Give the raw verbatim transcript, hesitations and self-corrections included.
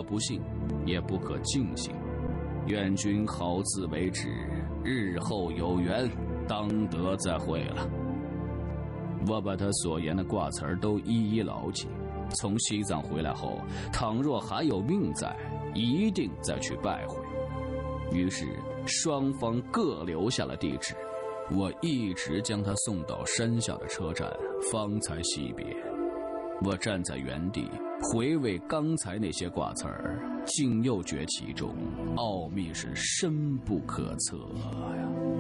可不信，也不可尽信。愿君好自为之，日后有缘，当得再会了。我把他所言的卦词儿都一一牢记。从西藏回来后，倘若还有命在，一定再去拜会。于是双方各留下了地址，我一直将他送到山下的车站，方才惜别。我站在原地回味刚才那些卦词儿，竟又觉其中奥秘是深不可测呀。